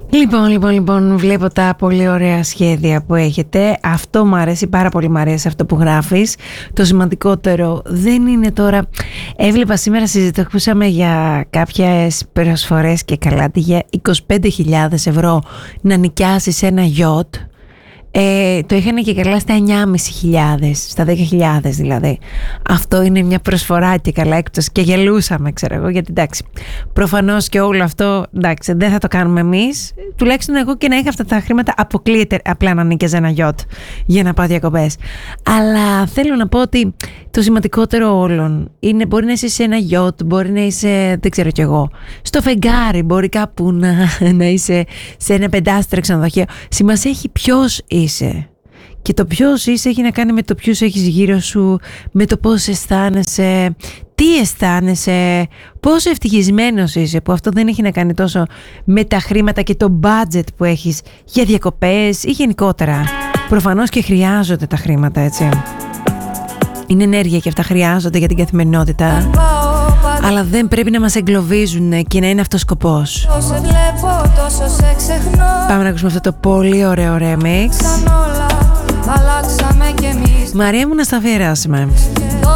Λοιπόν, βλέπω τα πολύ ωραία σχέδια που έχετε. Αυτό μου αρέσει, πάρα πολύ μου αρέσει αυτό που γράφεις. Το σημαντικότερο δεν είναι τώρα... Έβλεπα σήμερα, συζητούσαμε για κάποιες προσφορές και καλά για 25.000 ευρώ να νοικιάσεις ένα γιότ. Το είχαν και καλά στα 9.500, στα 10.000 δηλαδή. Αυτό είναι μια προσφορά και καλά έκτος και γελούσαμε, ξέρω εγώ, γιατί εντάξει, προφανώς και όλο αυτό, εντάξει, δεν θα το κάνουμε εμείς. Τουλάχιστον εγώ και να είχα αυτά τα χρήματα, αποκλείεται απλά να νοικιάζω ένα γιότ για να πάω διακοπές. Αλλά θέλω να πω ότι το σημαντικότερο όλων είναι, μπορεί να είσαι σε ένα γιότ, μπορεί να είσαι, δεν ξέρω κι εγώ, στο φεγγάρι, μπορεί κάπου να είσαι σε ένα 5-άστερο ξενοδοχείο. Σημασία έχει ποιος είσαι. Και το ποιος είσαι έχει να κάνει με το ποιους έχεις γύρω σου, με το πώς αισθάνεσαι, τι αισθάνεσαι, πόσο ευτυχισμένος είσαι, που αυτό δεν έχει να κάνει τόσο με τα χρήματα και το budget που έχεις για διακοπές ή γενικότερα. Προφανώς και χρειάζονται τα χρήματα, έτσι. Είναι ενέργεια και αυτά χρειάζονται για την καθημερινότητα. Αλλά δεν πρέπει να μας εγκλωβίζουν και να είναι αυτός σκοπός. Πάμε να ακούσουμε αυτό το πολύ ωραίο remix. Μαρία μου, να στα αφιεράσουμε.